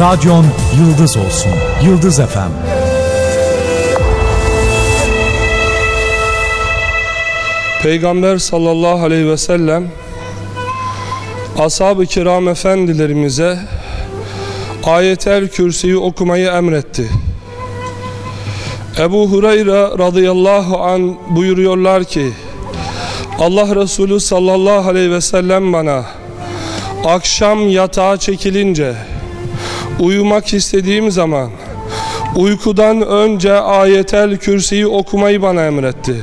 Radyon yıldız olsun. Yıldız FM. Peygamber sallallahu aleyhi ve sellem ashab-ı kiram efendilerimize Ayet-el Kürsi'yi okumayı emretti. Ebu Hureyre radıyallahu an buyuruyorlar ki, Allah Resulü sallallahu aleyhi ve sellem bana akşam yatağa çekilince uyumak istediğim zaman uykudan önce Ayet-el Kürsi'yi okumayı bana emretti.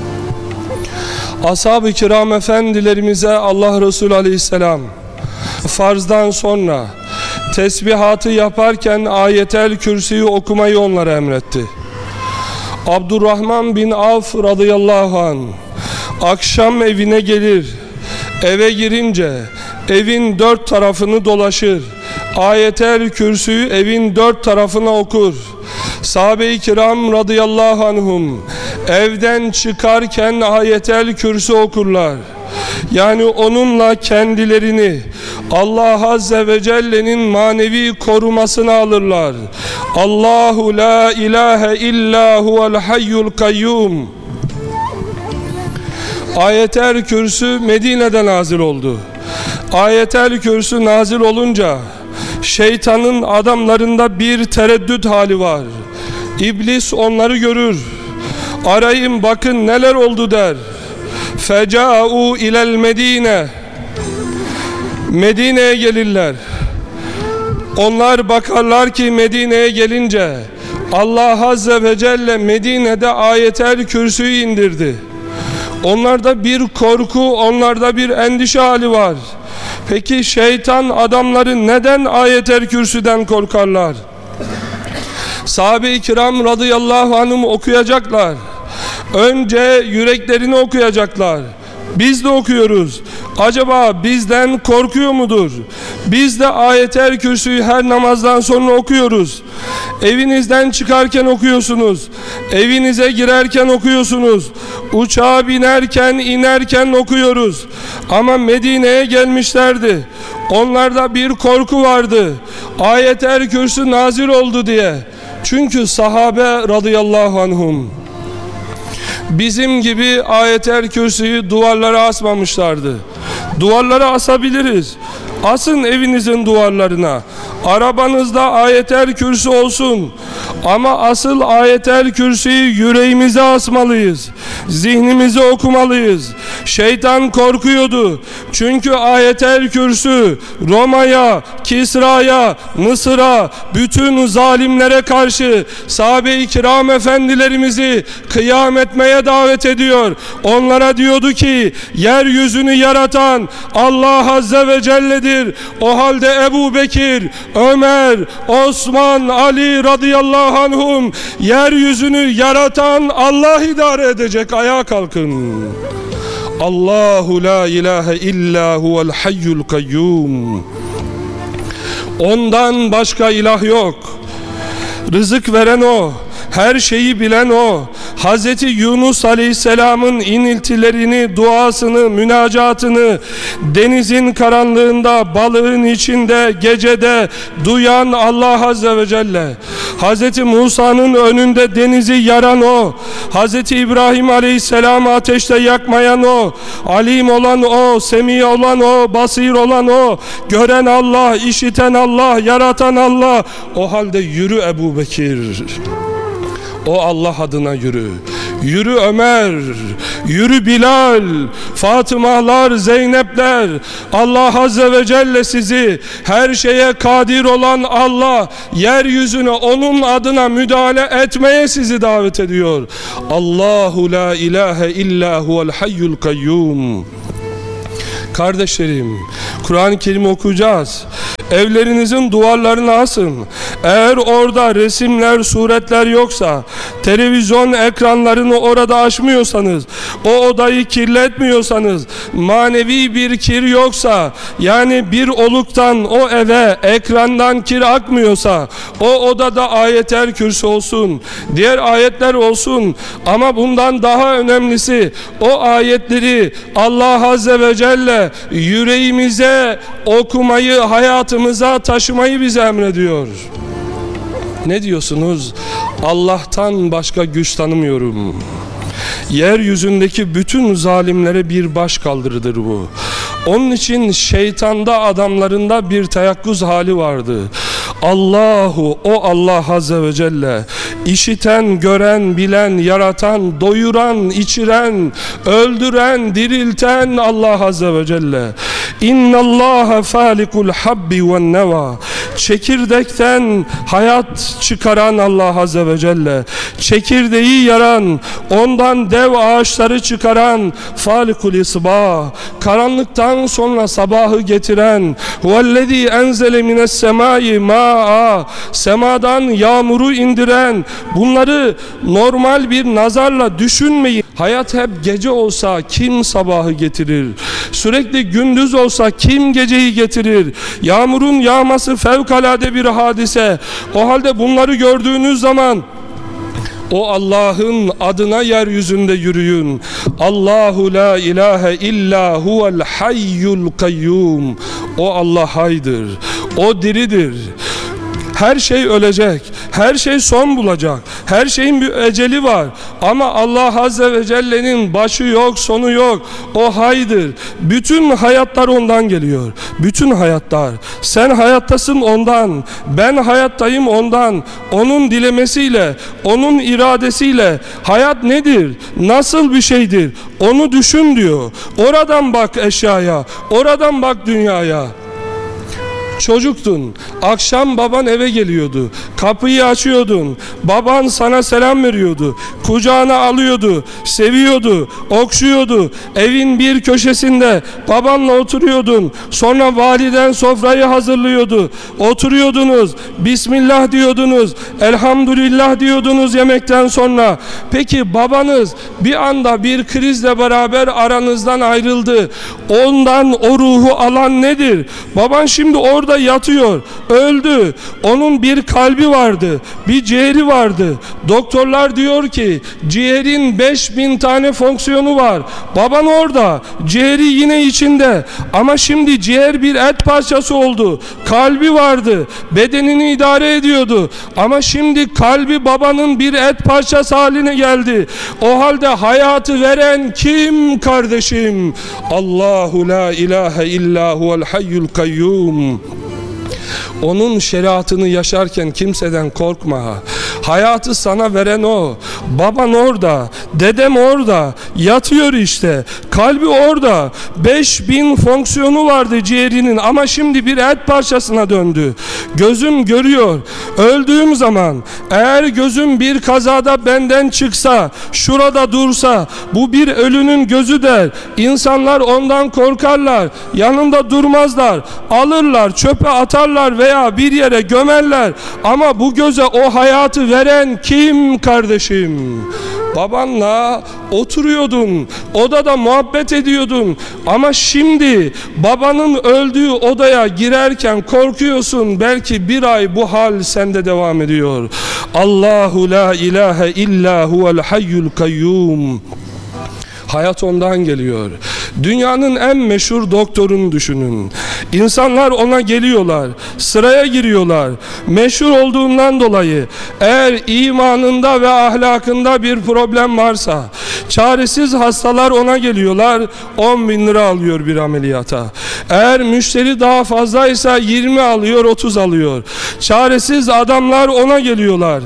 Ashab-ı kiram efendilerimize Allah Resulü aleyhisselam farzdan sonra tesbihatı yaparken Ayet-el Kürsi'yi okumayı onlara emretti. Abdurrahman bin Avf radıyallahu anh akşam evine gelir, eve girince evin dört tarafını dolaşır, Ayet-el Kürsü'yü evin dört tarafına okur. Sahabe-i kiram radıyallahu anhum evden çıkarken Ayet-el Kürsü okurlar. Yani onunla kendilerini Allah Azze ve Celle'nin manevi korumasını alırlar. Allahu la ilahe illa huvel hayyul kayyum. Ayet-el Kürsü Medine'de nazil oldu. Ayet-el Kürsü nazil olunca şeytanın adamlarında bir tereddüt hali var. İblis onları görür. Arayın bakın neler oldu der. Feca'u ilel Medine. Medine'ye gelirler. Onlar bakarlar ki Medine'ye gelince Allah Azze ve Celle Medine'de Ayet-el Kürsü'yü indirdi. Onlarda bir korku, onlarda bir endişe hali var. Peki şeytan adamları neden Ayet-el Kürsü'den korkarlar? Sahabe-i kiram radıyallahu anhum okuyacaklar. Önce yüreklerini okuyacaklar. Biz de okuyoruz. Acaba bizden korkuyor mudur? Biz de Ayet-el Kürsü'yü her namazdan sonra okuyoruz. Evinizden çıkarken okuyorsunuz. Evinize girerken okuyorsunuz. Uçağa binerken, inerken okuyoruz. Ama Medine'ye gelmişlerdi. Onlarda bir korku vardı. Ayet-el Kürsü nazil oldu diye. Çünkü sahabe radıyallahu anhum bizim gibi Ayet-el Kürsü'yü duvarlara asmamışlardı. Duvarlara asabiliriz. Asın evinizin duvarlarına. Arabanızda Ayet-el Kürsü olsun. Ama asıl Ayet-el Kürsü'yü yüreğimize asmalıyız. Zihnimizi okumalıyız. Şeytan korkuyordu. Çünkü Ayet-el Kürsü Roma'ya, Kisra'ya, Mısır'a, bütün zalimlere karşı sahabe-i kiram efendilerimizi kıyam etmeye davet ediyor. Onlara diyordu ki yeryüzünü yaratan Allah Azze ve Celle'dir. O halde Ebu Bekir, Ömer, Osman, Ali radıyallahu anhum yeryüzünü yaratan Allah idare edecek. Ayağa kalkın. Allahu la ilahe illa huvel hayyul kayyum. Ondan başka ilah yok. Rızık veren o. Her şeyi bilen o. Hazreti Yunus Aleyhisselam'ın iniltilerini, duasını, münacatını denizin karanlığında, balığın içinde, gecede duyan Allah Azze ve Celle. Hazreti Musa'nın önünde denizi yaran o. Hazreti İbrahim Aleyhisselam'ı ateşte yakmayan o. Alim olan o, semi olan o, basir olan o. Gören Allah, işiten Allah, yaratan Allah. O halde yürü Ebu Bekir. O Allah adına yürü. Yürü Ömer, yürü Bilal, Fatımalar, Zeynepler. Allah Azze ve Celle sizi, her şeye kadir olan Allah, yeryüzüne onun adına müdahale etmeye sizi davet ediyor. Allahu la ilahe illa huvel hayyul kayyum. Kardeşlerim, Kur'an-ı Kerim okuyacağız. Evlerinizin duvarlarına asın. Eğer orada resimler, suretler yoksa, televizyon ekranlarını orada açmıyorsanız, o odayı kirletmiyorsanız, manevi bir kir yoksa, yani bir oluktan o eve, ekrandan kir akmıyorsa, o odada Ayet-el Kürsü olsun, diğer ayetler olsun. Ama bundan daha önemlisi, o ayetleri Allah Azze ve Celle yüreğimize okumayı, hayatımıza taşımayı bize emrediyor. Ne diyorsunuz? Allah'tan başka güç tanımıyorum. Yeryüzündeki bütün zalimlere bir baş kaldırıdır bu. Onun için şeytanda, adamlarında bir teyakkuz hali vardı. Allahu, o Allah Azze ve Celle, işiten, gören, bilen, yaratan, doyuran, içiren, öldüren, dirilten Allah Azze ve Celle. İnnallâhe fâlikul habbi ven neva. Çekirdekten hayat çıkaran Allah Azze ve Celle. Çekirdeği yaran, ondan dev ağaçları çıkaran fâlikul isbâh. Karanlıktan sonra sabahı getiren, huvellezî enzele mines semâi mâ'a. Semadan yağmuru indiren. Bunları normal bir nazarla düşünmeyin. Hayat hep gece olsa kim sabahı getirir? Sürekli gündüz olsa kim geceyi getirir? Yağmurun yağması fevkalade bir hadise. O halde bunları gördüğünüz zaman o Allah'ın adına yeryüzünde yürüyün. Allahu la ilahe illa huvel hayyul kayyum. O Allah haydır. O diridir. Her şey ölecek, her şey son bulacak, her şeyin bir eceli var. Ama Allah Azze ve Celle'nin başı yok, sonu yok. O haydır. Bütün hayatlar ondan geliyor. Bütün hayatlar. Sen hayattasın ondan, ben hayattayım ondan. Onun dilemesiyle, onun iradesiyle. Hayat nedir? Nasıl bir şeydir? Onu düşün diyor. Oradan bak eşyaya, oradan bak dünyaya. Çocuktun, akşam baban eve geliyordu, kapıyı açıyordun, baban sana selam veriyordu, kucağına alıyordu, seviyordu, okşuyordu, evin bir köşesinde babanla oturuyordun, sonra validen sofrayı hazırlıyordu, oturuyordunuz, Bismillah diyordunuz, Elhamdülillah diyordunuz yemekten sonra. Peki babanız bir anda bir krizle beraber aranızdan ayrıldı, ondan o ruhu alan nedir? Baban şimdi orada yatıyor, öldü. Onun bir kalbi vardı, bir ciğeri vardı. Doktorlar diyor ki ciğerin 5000 tane fonksiyonu var. Baban orada, ciğeri yine içinde. Ama şimdi ciğer bir et parçası oldu. Kalbi vardı, bedenini idare ediyordu. Ama şimdi kalbi babanın bir et parçası haline geldi. O halde hayatı veren kim kardeşim? Allahu la ilahe illa huvel hayyul kayyum. Onun şeriatını yaşarken kimseden korkma. Hayatı sana veren o. Baban orada, dedem orada, yatıyor işte. Kalbi orada. 5000 fonksiyonu vardı ciğerinin ama şimdi bir et parçasına döndü. Gözüm görüyor. Öldüğüm zaman eğer gözüm bir kazada benden çıksa, şurada dursa, bu bir ölünün gözü der. İnsanlar ondan korkarlar. Yanında durmazlar. Alırlar, çöpe atarlar veya bir yere gömerler. Ama bu göze o hayatı veren kim kardeşim? Babanla oturuyordun, odada muhabbet ediyordun ama şimdi babanın öldüğü odaya girerken korkuyorsun, belki bir ay bu hal sende devam ediyor. Allahu la ilahe illa huvel hayyul kayyum. Hayat ondan geliyor. Dünyanın en meşhur doktorunu düşünün. İnsanlar ona geliyorlar, sıraya giriyorlar. Meşhur olduğundan dolayı eğer imanında ve ahlakında bir problem varsa, çaresiz hastalar ona geliyorlar, 10.000 lira alıyor bir ameliyata. Eğer müşteri daha fazlaysa 20 alıyor, 30 alıyor. Çaresiz adamlar ona geliyorlar.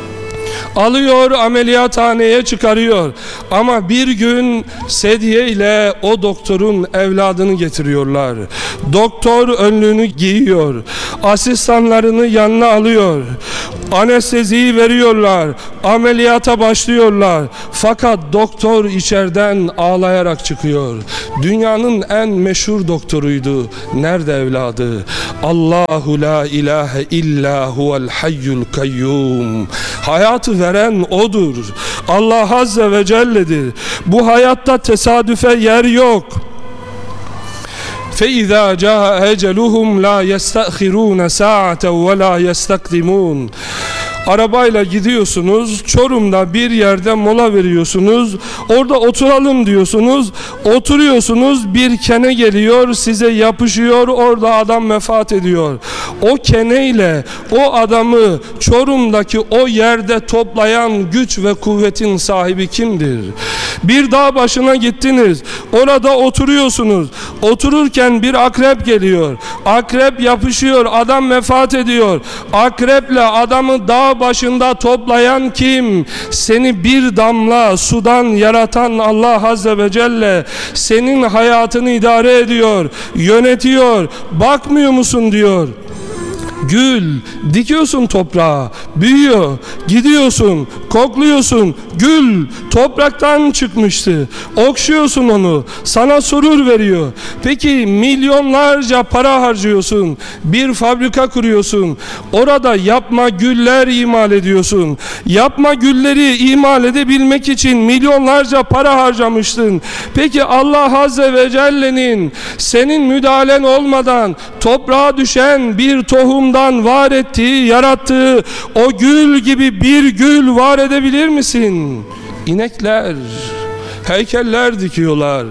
Alıyor, ameliyathaneye çıkarıyor. Ama bir gün sedye ile o doktorun evladını getiriyorlar. Doktor önlüğünü giyiyor. Asistanlarını yanına alıyor. Anesteziyi veriyorlar. Ameliyata başlıyorlar. Fakat doktor içeriden ağlayarak çıkıyor. Dünyanın en meşhur doktoruydu. Nerede evladı? Allahu la ilahe illa huvel hayyul kayyum. Hayatı veren odur. Allah Azze ve Celle'dir. Bu hayatta tesadüfe yer yok. فَإِذَا جَاءَ أَجَلُهُمْ لَا يَسْتَأْخِرُونَ سَاعَةً وَلَا يَسْتَقْدِمُونَ. Arabayla gidiyorsunuz, Çorum'da bir yerde mola veriyorsunuz, orada oturalım diyorsunuz, oturuyorsunuz, bir kene geliyor, size yapışıyor, orada adam vefat ediyor. O keneyle o adamı Çorum'daki o yerde toplayan güç ve kuvvetin sahibi kimdir? Bir dağ başına gittiniz, orada oturuyorsunuz, otururken bir akrep geliyor, akrep yapışıyor, adam vefat ediyor. Akreple adamı dağ başında toplayan kim? Seni bir damla sudan yaratan Allah Azze ve Celle senin hayatını idare ediyor, yönetiyor. Bakmıyor musun diyor. Gül, dikiyorsun toprağa, büyüyor, gidiyorsun, kokluyorsun, gül topraktan çıkmıştı, okşuyorsun onu, sana surur veriyor. Peki milyonlarca para harcıyorsun, bir fabrika kuruyorsun, orada yapma güller imal ediyorsun. Yapma gülleri imal edebilmek için milyonlarca para harcamıştın. Peki Allah Azze ve Celle'nin senin müdahalen olmadan toprağa düşen bir tohum var ettiği, yarattığı o gül gibi bir gül var edebilir misin? İnekler, heykeller dikiyorlar.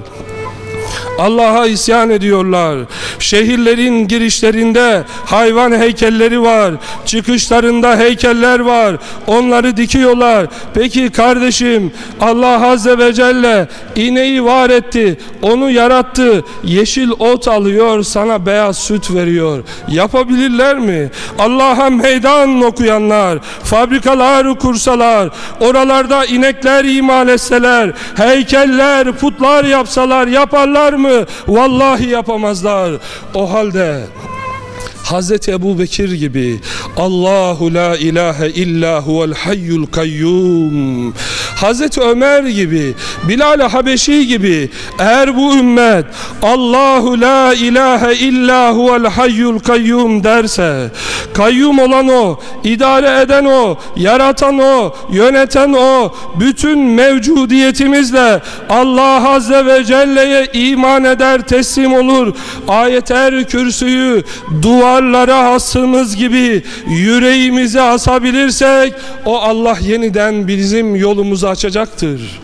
Allah'a isyan ediyorlar. Şehirlerin girişlerinde hayvan heykelleri var. Çıkışlarında heykeller var. Onları dikiyorlar. Peki kardeşim, Allah Azze ve Celle ineği var etti. Onu yarattı. Yeşil ot alıyor, sana beyaz süt veriyor. Yapabilirler mi? Allah'a meydan okuyanlar, fabrikalar kursalar, oralarda inekler imal etseler, heykeller, putlar yapsalar yaparlar mı? Vallahi yapamazlar. O halde Hazreti Ebu Bekir gibi Allahu la ilahe illa huvel hayyul kayyum, Hazreti Ömer gibi, Bilal-i Habeşi gibi, eğer bu ümmet Allahu la ilahe illa huvel hayyul kayyum derse, kayyum olan o, idare eden o, yaratan o, yöneten o, bütün mevcudiyetimizle Allah Azze ve Celle'ye iman eder, teslim olur. Ayet-el Kürsü'yü duvarlara astığımız gibi yüreğimize asabilirsek, o Allah yeniden bizim yolumuzu açacaktır.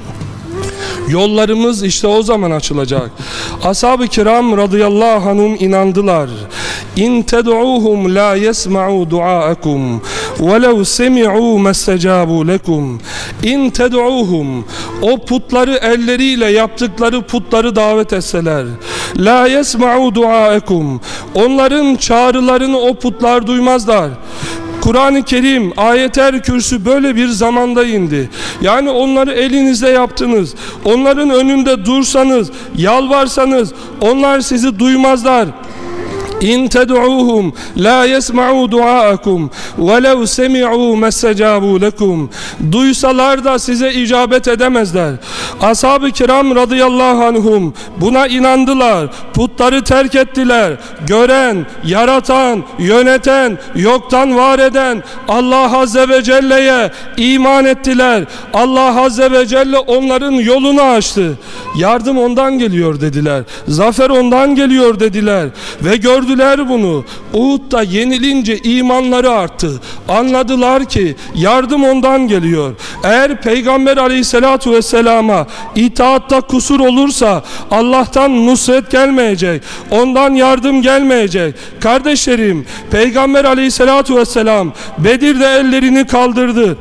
Yollarımız işte o zaman açılacak. Ashab-ı kiram radıyallahu anhum inandılar. İn ted'uhum la yesma'u du'aakum ve lev semi'u mestecabu lekum. İn ted'uhum, o putları elleriyle yaptıkları putları davet etseler, la yesma'u du'aakum, onların çağrılarını o putlar duymazlar. Kur'an-ı Kerim, Ayet-el Kürsü böyle bir zamanda indi. Yani onları elinizde yaptınız. Onların önünde dursanız, yalvarsanız onlar sizi duymazlar. İn ted'uhum la yesma'u du'aakum ve lev semi'u mestecabu lekum. Duysalar da size icabet edemezler. Ashab-ı kiram radıyallahu anhum buna inandılar. Putları terk ettiler. Gören, yaratan, yöneten, yoktan var eden Allah Azze ve Celle'ye iman ettiler. Allah Azze ve Celle onların yolunu açtı. Yardım ondan geliyor dediler. Zafer ondan geliyor dediler. Ve gördüler bunu. Uhud'da yenilince imanları arttı. Anladılar ki yardım ondan geliyor. Eğer Peygamber Aleyhisselatu Vesselam'a itaatta kusur olursa Allah'tan nusret gelmeyecek. Ondan yardım gelmeyecek. Kardeşlerim, Peygamber Aleyhisselatu Vesselam Bedir'de ellerini kaldırdı.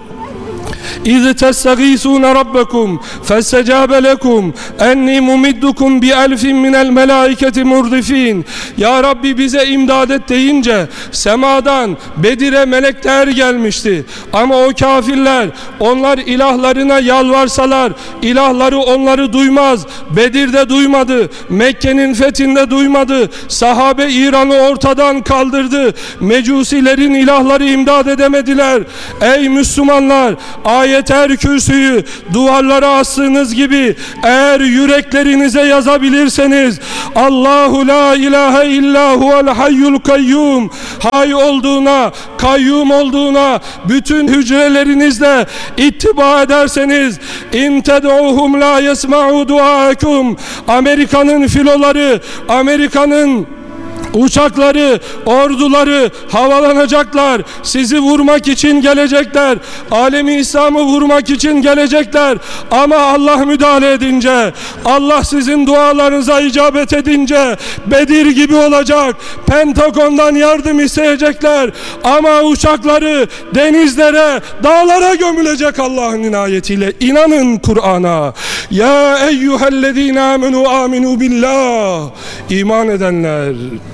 İz testagîsûne rabbekum festecâbe lekum enni mumiddukum bi elfin minel melâiketi murdifîn. Ya Rabbi bize imdad et deyince semadan Bedir'e melekler gelmişti. Ama o kafirler, onlar ilahlarına yalvarsalar ilahları onları duymaz. Bedir'de duymadı, Mekke'nin fethinde duymadı. Sahabe İran'ı ortadan kaldırdı. Mecusilerin ilahları imdad edemediler. Ey Müslümanlar, Ayet-el Kürsü'yü duvarlara astığınız gibi eğer yüreklerinize yazabilirseniz, Allahu la ilahe illa huvel hayyul kayyum, hay olduğuna, kayyum olduğuna bütün hücrelerinizle ittiba ederseniz, in ted'uhum la yesma'u du'aakum, Amerika'nın filoları, Amerika'nın Uçakları, orduları havalanacaklar. Sizi vurmak için gelecekler. Alemi İslam'ı vurmak için gelecekler. Ama Allah müdahale edince, Allah sizin dualarınıza icabet edince Bedir gibi olacak. Pentagon'dan yardım isteyecekler. Ama uçakları denizlere, dağlara gömülecek Allah'ın inayetiyle. İnanın Kur'an'a. Ya eyyühellezine amenu aminu billah. İman edenler,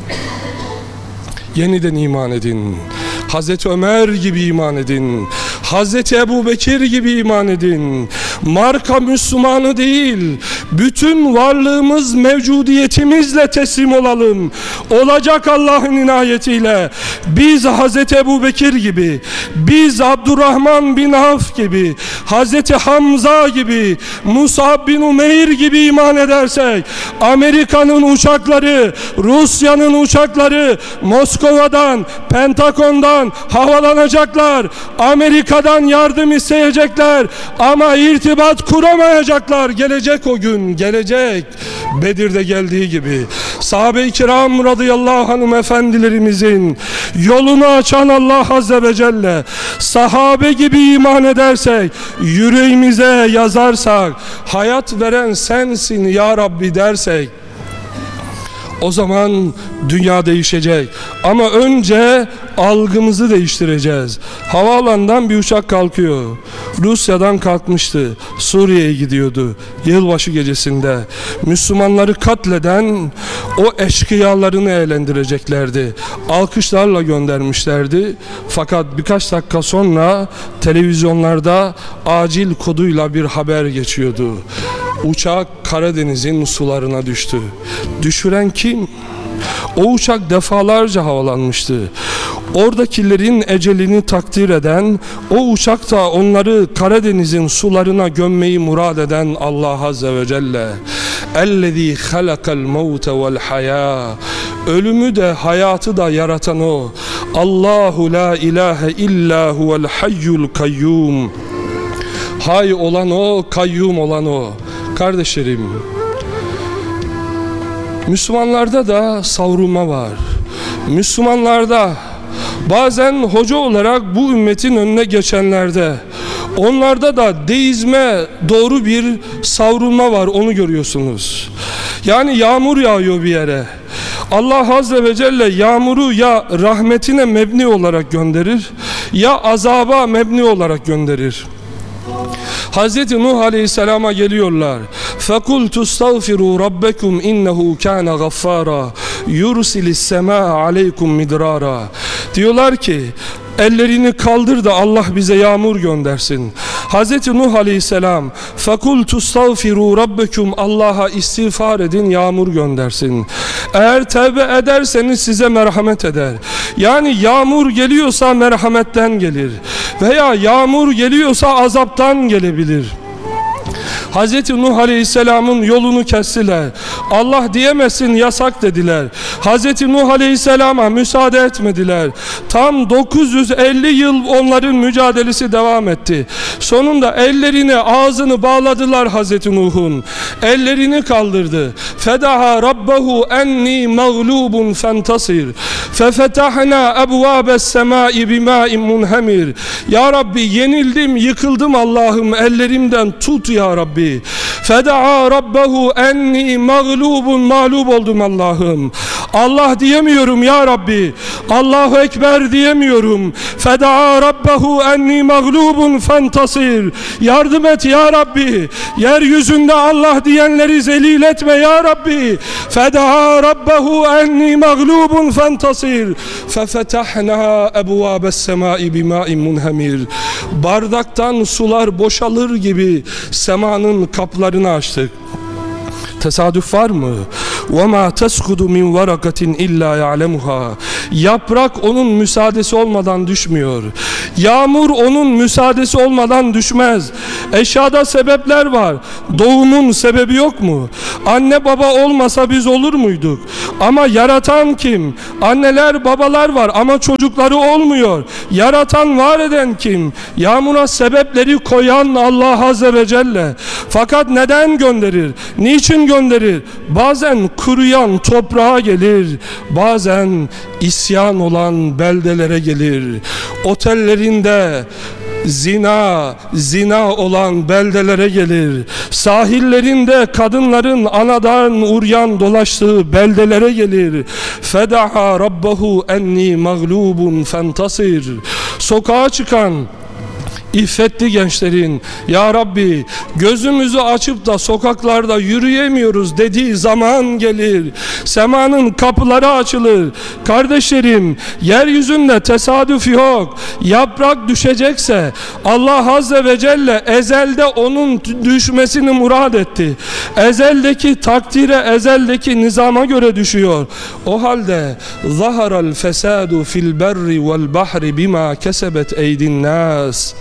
yeniden iman edin. Hazreti Ömer gibi iman edin. Hazreti Ebu Bekir gibi iman edin. Marka Müslümanı değil, bütün varlığımız, mevcudiyetimizle teslim olalım. Olacak Allah'ın inayetiyle. Biz Hazreti Ebu Bekir gibi, biz Abdurrahman bin Avf gibi, Hazreti Hamza gibi, Musab bin Umeyr gibi iman edersek, Amerika'nın uçakları, Rusya'nın uçakları Moskova'dan, Pentagon'dan havalanacaklar. Amerika'dan yardım isteyecekler ama irtibat kuramayacaklar. Gelecek o gün, gelecek. Bedir'de geldiği gibi. Sahabe-i kiram radıyallahu anhum efendilerimizin yolunu açan Allah azze ve celle, sahabe gibi iman edersek, yüreğimize yazarsak, hayat veren sensin ya Rabbi dersek, o zaman dünya değişecek. Ama önce algımızı değiştireceğiz. Havaalanından bir uçak kalkıyor. Rusya'dan kalkmıştı. Suriye'ye gidiyordu. Yılbaşı gecesinde. Müslümanları katleden o eşkıyalarını eğlendireceklerdi. Alkışlarla göndermişlerdi. Fakat birkaç dakika sonra televizyonlarda acil koduyla bir haber geçiyordu. Uçak Karadeniz'in sularına düştü. Düşüren kim? O uçak defalarca havalanmıştı. Oradakilerin ecelini takdir eden, o uçakta onları Karadeniz'in sularına gömmeyi murad eden Allah Azze ve Celle. اَلَّذ۪ي خَلَقَ الْمَوْتَ وَالْحَيَاةِ. Ölümü de hayatı da yaratan o. Allahu la ilahe illa huvel hayyul kayyum. Hay olan o, kayyum olan o. Kardeşlerim, Müslümanlarda da savrulma var. Müslümanlarda bazen hoca olarak bu ümmetin önüne geçenlerde, onlarda da deizme doğru bir savrulma var, onu görüyorsunuz. Yani yağmur yağıyor bir yere. Allah Azze ve Celle yağmuru ya rahmetine mebni olarak gönderir, ya azaba mebni olarak gönderir. Hazreti Nuh Aleyhisselam'a geliyorlar. فَقُلْ تُسْتَغْفِرُوا رَبَّكُمْ اِنَّهُ كَانَ غَفَّارًا يُرْسِلِ السَّمَاءَ عَلَيْكُمْ مِدْرَارًا. Diyorlar ki, ellerini kaldır da Allah bize yağmur göndersin. Hazreti Nuh Aleyhisselam فَقُلْ تُسْتَغْفِرُوا رَبَّكُمْ, Allah'a istiğfar edin, yağmur göndersin. Eğer tevbe ederseniz size merhamet eder. Yani yağmur geliyorsa merhametten gelir. Veya yağmur geliyorsa azaptan gelebilir. Hazreti Nuh Aleyhisselam'ın yolunu kestiler. Allah diyemezsin, yasak dediler. Hazreti Nuh Aleyhisselam'a müsaade etmediler. Tam 950 yıl onların mücadelesi devam etti. Sonunda ellerini, ağzını bağladılar Hazreti Nuh'un. Ellerini kaldırdı. Fedaha rabbahu enni mağlubun fentasir. Fefetahna ebvâbes semâi bimâin munhemir. Ya Rabbi, yenildim, yıkıldım Allah'ım, ellerimden tut ya Rabbi. Feda'a rabbahu enni mağlubun, mağlub oldum Allah'ım. Allah diyemiyorum ya Rabbi. Allahu Ekber diyemiyorum. Feda'a rabbahu enni mağlubun fentasir. Yardım et ya Rabbi. Yeryüzünde Allah diyenleri zelil etme ya Rabbi. Feda'a rabbahu enni mağlubun fentasir. Fefetahna ebvâbes semâi bimâin munhemir. Bardaktan sular boşalır gibi semanın kaplarını açtık. Tesadüf var mı? وَمَا تَسْخُدُ مِنْ وَرَقَةٍ اِلَّا يَعْلَمُهَا. Yaprak onun müsaadesi olmadan düşmüyor. Yağmur onun müsaadesi olmadan düşmez. Eşyada sebepler var. Doğumun sebebi yok mu? Anne baba olmasa biz olur muyduk? Ama yaratan kim? Anneler babalar var ama çocukları olmuyor. Yaratan, var eden kim? Yağmura sebepleri koyan Allah Azze ve Celle. Fakat neden gönderir? Niçin gönderir? Bazen kuruyan toprağa gelir, bazen isyan olan beldelere gelir. Otellerinde zina olan beldelere gelir. Sahillerinde kadınların anadan uryan dolaştığı beldelere gelir. Fedaha rabbahu enni mağlubun fentasir. Sokağa çıkan İffetli gençlerin, ya Rabbi gözümüzü açıp da sokaklarda yürüyemiyoruz dediği zaman gelir. Semanın kapıları açılır. Kardeşlerim, yeryüzünde tesadüf yok. Yaprak düşecekse Allah Azze ve Celle ezelde onun düşmesini murad etti. Ezeldeki takdire, ezeldeki nizama göre düşüyor. O halde zaharal fesadu fil berri vel bahri bima kesebet eydin nas.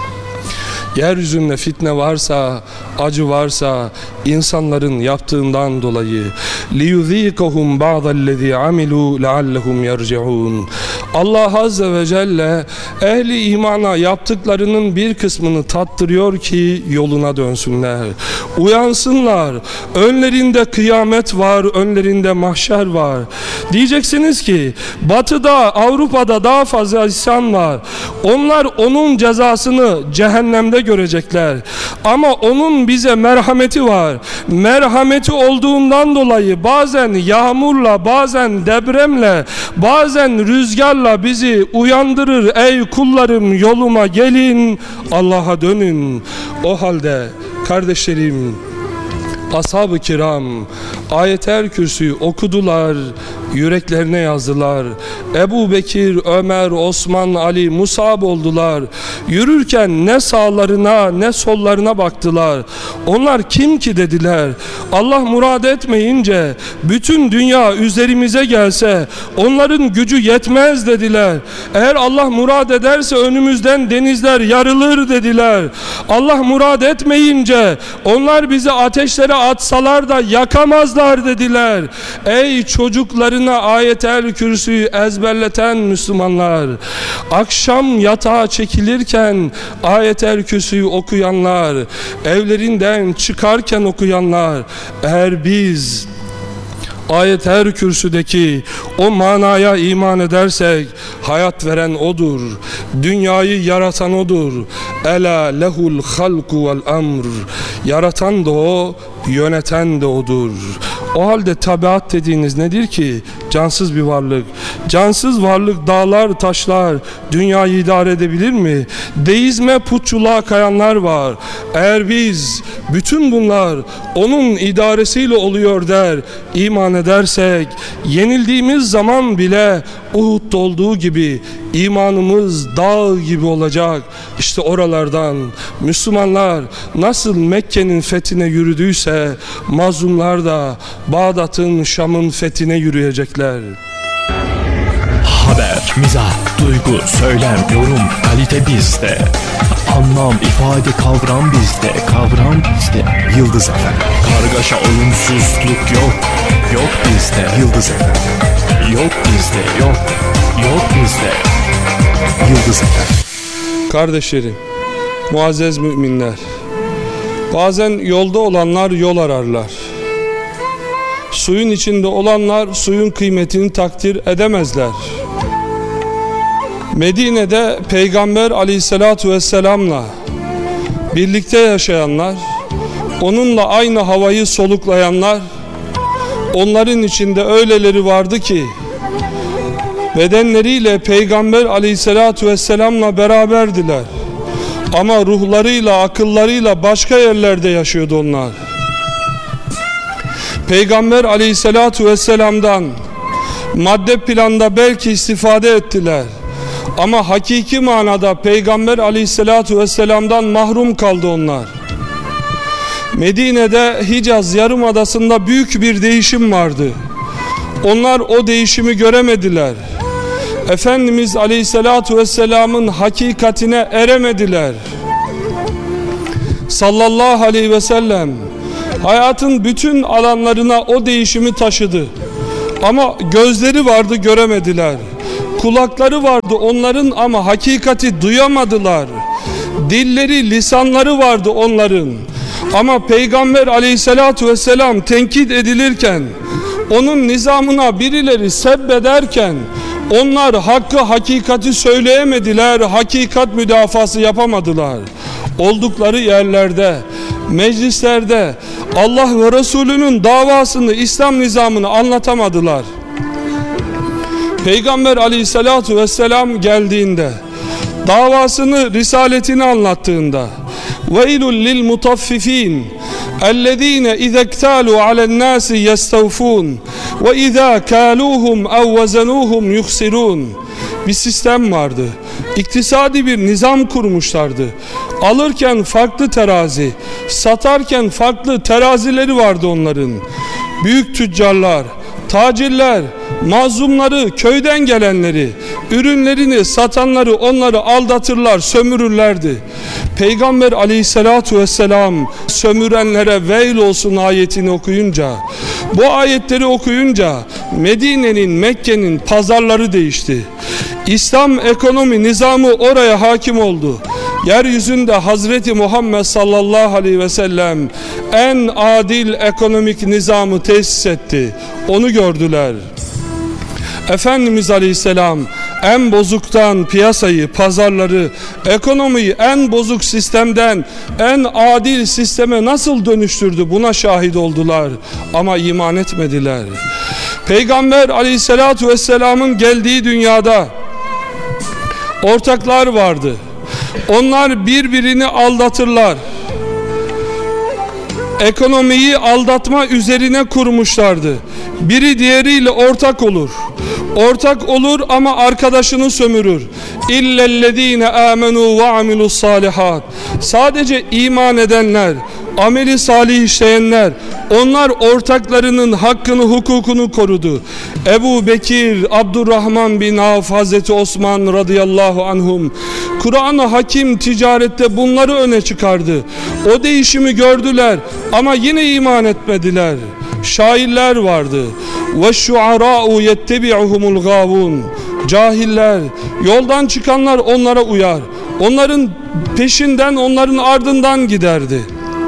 Yeryüzünde fitne varsa, acı varsa insanların yaptığından dolayı liyuzikahum ba'dallezî amilu leallehum yerciun. Allah Azze ve Celle ehli imana yaptıklarının bir kısmını tattırıyor ki yoluna dönsünler, uyansınlar. Önlerinde kıyamet var, önlerinde mahşer var. Diyeceksiniz ki Batı'da, Avrupa'da daha fazla isyan var. Onlar onun cezasını cehennemde görecekler. Ama onun bize merhameti var. Merhameti olduğundan dolayı bazen yağmurla, bazen depremle, bazen rüzgarla bizi uyandırır. Ey kullarım, yoluma gelin, Allah'a dönün. O halde kardeşlerim, ashab-ı kiram Ayet-el Kürsü'yü okudular, yüreklerine yazdılar. Ebu Bekir, Ömer, Osman, Ali musab oldular. Yürürken ne sağlarına ne sollarına baktılar. Onlar kim ki dediler. Allah murad etmeyince bütün dünya üzerimize gelse onların gücü yetmez dediler. Eğer Allah murad ederse önümüzden denizler yarılır dediler. Allah murad etmeyince onlar bizi ateşlere atsalar da yakamazlar dediler. Ey çocuklarına Ayet-el Kürsü'yü ezberleten Müslümanlar, akşam yatağa çekilirken Ayet-el Kürsü'yü okuyanlar, evlerinden çıkarken okuyanlar, eğer biz Ayet-el Kürsü'deki o manaya iman edersek, hayat veren odur, dünyayı yaratan odur. Ela lehul halku vel emr. Yaratan da o, yöneten de odur. O halde tabiat dediğiniz nedir ki? Cansız bir varlık. Cansız varlık dağlar, taşlar dünyayı idare edebilir mi? Deizme, putçuluğa kayanlar var. Eğer biz bütün bunlar onun idaresiyle oluyor der, iman edersek, yenildiğimiz zaman bile Uhud'da olduğu gibi imanımız dağ gibi olacak. İşte oralardan Müslümanlar nasıl Mekke'nin fethine yürüdüyse mazlumlar da Bağdat'ın, Şam'ın fethine yürüyecekler. Haber, mizah, duygu, söylem, yorum, kalite bizde. Anlam, ifade, kavram bizde. Kavram bizde. Yıldız FM. Kargaşa, olumsuzluk yok. Yok bizde. Yıldız FM. Yok bizde. Yok. Yok bizde. Yıldız FM. Kardeşlerim, muazzez müminler, bazen yolda olanlar yol ararlar. Suyun içinde olanlar suyun kıymetini takdir edemezler. Medine'de Peygamber Aleyhisselatü Vesselam'la birlikte yaşayanlar, onunla aynı havayı soluklayanlar, onların içinde öyleleri vardı ki bedenleriyle Peygamber Aleyhisselatü Vesselam'la beraberdiler. Ama ruhlarıyla, akıllarıyla başka yerlerde yaşıyordu onlar. Peygamber Aleyhisselatü Vesselam'dan madde planda belki istifade ettiler. Ama hakiki manada Peygamber Aleyhisselatü Vesselam'dan mahrum kaldı onlar. Medine'de Hicaz Yarımadası'nda büyük bir değişim vardı. Onlar o değişimi göremediler. Efendimiz Aleyhisselatü Vesselam'ın hakikatine eremediler. Sallallahu aleyhi ve sellem hayatın bütün alanlarına o değişimi taşıdı. Ama gözleri vardı, göremediler. Kulakları vardı onların ama hakikati duyamadılar. Dilleri, lisanları vardı onların. Ama Peygamber aleyhissalatu vesselam tenkit edilirken, onun nizamına birileri sebbederken, onlar hakkı hakikati söyleyemediler, hakikat müdafası yapamadılar. Oldukları yerlerde, meclislerde Allah ve Resulünün davasını, İslam nizamını anlatamadılar. Peygamber aleyhissalatu vesselam geldiğinde, davasını, risaletini anlattığında وَيْلٌ لِلْمُطَفِّفِينَ اَلَّذ۪ينَ اِذَا اكْتَالُوا عَلَى النَّاسِ يَسْتَوْفُونَ وَاِذَا كَالُوهُمْ اَوْ وَزَنُوهُمْ يُخْسِرُونَ. Bir sistem vardı. İktisadi bir nizam kurmuşlardı. Alırken farklı terazi, satarken farklı terazileri vardı onların. Büyük tüccarlar, tacirler, mazlumları, köyden gelenleri, ürünlerini satanları, onları aldatırlar, sömürürlerdi. Peygamber aleyhissalatu vesselam sömürenlere veil olsun ayetini okuyunca, bu ayetleri okuyunca Medine'nin, Mekke'nin pazarları değişti. İslam ekonomi nizamı oraya hakim oldu. Yeryüzünde Hazreti Muhammed sallallahu aleyhi ve sellem en adil ekonomik nizamı tesis etti. Onu gördüler. Efendimiz aleyhisselam en bozuktan piyasayı, pazarları, ekonomiyi en bozuk sistemden en adil sisteme nasıl dönüştürdü, buna şahit oldular. Ama iman etmediler. Peygamber aleyhissalatu vesselamın geldiği dünyada ortaklar vardı. Onlar birbirini aldatırlar. Ekonomiyi aldatma üzerine kurmuşlardı. Biri diğeriyle ortak olur. Ortak olur ama arkadaşını sömürür. İllellezine amenu ve amilus salihat. Sadece iman edenler, ameli salih işleyenler, onlar ortaklarının hakkını, hukukunu korudu. Ebu Bekir, Abdurrahman bin Avf, Hazreti Osman radıyallahu anhum, Kur'an-ı Hakim ticarette bunları öne çıkardı. O değişimi gördüler ama yine iman etmediler. Şairler vardı. وَالشُّعَرَاءُ يَتَّبِعُهُمُ الْغَاوُونَ. Cahiller, yoldan çıkanlar onlara uyar. Onların peşinden, onların ardından giderdi.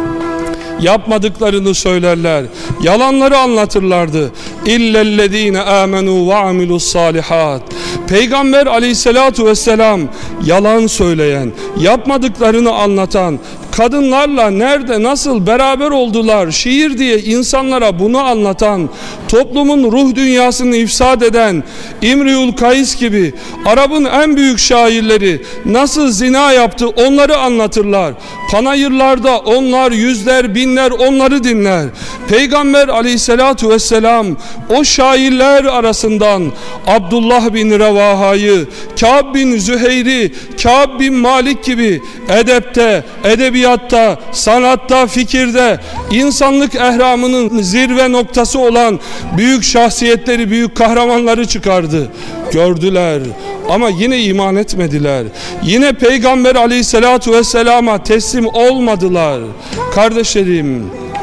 Yapmadıklarını söylerler, yalanları anlatırlardı. İllellezine amenu ve amilus salihat. Peygamber aleyhissalatu vesselam yalan söyleyen, yapmadıklarını anlatan, kadınlarla nerede nasıl beraber oldular şiir diye insanlara bunu anlatan, toplumun ruh dünyasını ifsad eden İmriül Kays gibi Arap'ın en büyük şairleri nasıl zina yaptı onları anlatırlar. Panayırlarda onlar yüzler binler onları dinler. Peygamber aleyhissalatu vesselam o şairler arasından Abdullah bin Revaha'yı, Kâb bin Züheyr'i, Kâb bin Malik gibi edepte, edebiyatta, sanatta, fikirde, insanlık ehramının zirve noktası olan büyük şahsiyetleri, büyük kahramanları çıkardı. Gördüler ama yine iman etmediler. Yine Peygamber aleyhissalatu vesselama teslim olmadılar. Kardeşlerim,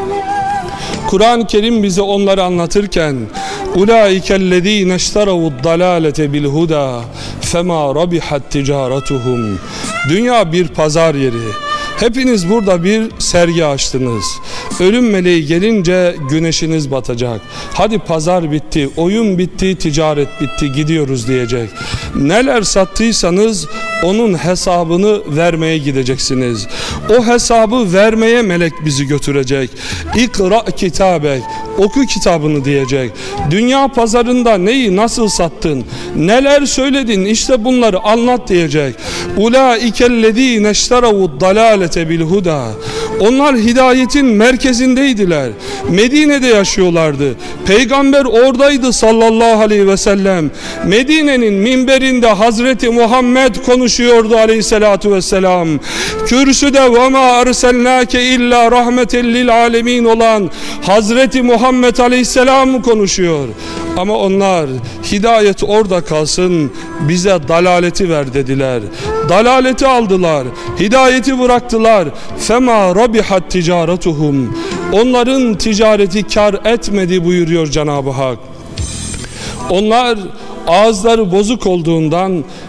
Kur'an-ı Kerim bize onları anlatırken ulaikellezine işteravud-dalalete bil-huda fema rabihat ticaratuhum. Dünya bir pazar yeri. Hepiniz burada bir sergi açtınız. Ölüm meleği gelince güneşiniz batacak. Hadi pazar bitti, oyun bitti, ticaret bitti, gidiyoruz diyecek. Neler sattıysanız onun hesabını vermeye gideceksiniz. O hesabı vermeye melek bizi götürecek. İkra kitabek, oku kitabını diyecek. Dünya pazarında neyi nasıl sattın, neler söyledin, işte bunları anlat diyecek. Ulaikellezine işteravud dalalete bil huda. Onlar hidayetin merkezindeydiler. Medine'de yaşıyorlardı. Peygamber oradaydı sallallahu aleyhi ve sellem. Medine'nin minberinde Hazreti Muhammed konuşuyordu aleyhissalatu vesselam. Kürsüde ve ma arselnake illa rahmeten lil alemin olan Hazreti Muhammed aleyhisselam konuşuyor. Ama onlar hidayet orada kalsın, bize dalaleti ver dediler. Dalaleti aldılar, hidayeti bıraktılar. Fema rabihat ticaretuhum. Onların ticareti kar etmedi buyuruyor Cenab-ı Hak. Onlar ağızları bozuk olduğundan